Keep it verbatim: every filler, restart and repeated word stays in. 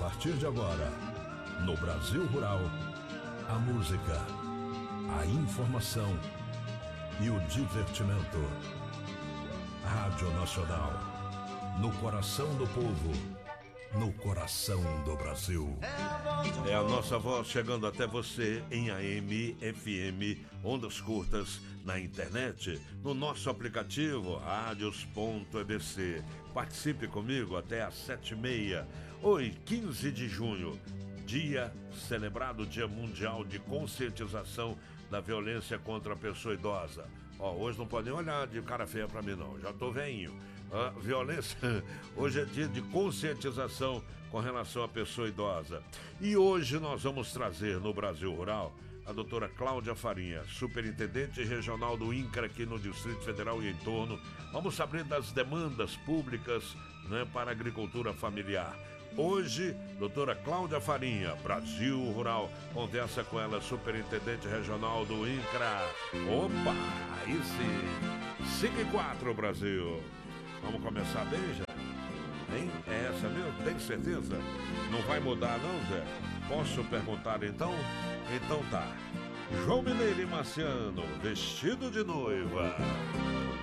partir de agora, no Brasil Rural, a música, a informação e o divertimento. Rádio Nacional, no coração do povo, no coração do Brasil. É a nossa voz chegando até você em A M, F M, ondas curtas, na internet, no nosso aplicativo radios ponto e b c. Participe comigo até às sete e meia. Hoje, quinze de junho, dia celebrado, Dia Mundial de Conscientização da Violência contra a Pessoa Idosa. Ó, hoje não podem olhar de cara feia pra mim não, já tô velhinho. Ah, violência, hoje é dia de conscientização com relação à pessoa idosa. E hoje nós vamos trazer no Brasil Rural a doutora Cláudia Farinha, superintendente regional do INCRA aqui no Distrito Federal e em torno. Vamos saber das demandas públicas, né, para a agricultura familiar. Hoje, doutora Cláudia Farinha, Brasil Rural, conversa com ela, superintendente regional do INCRA. Opa, aí sim, cinco e quatro, Brasil. Vamos começar bem, já? Hein? É essa mesmo? Tem certeza? Não vai mudar não, Zé? Posso perguntar então? Então tá. João Mineiro e Marciano, vestido de noiva.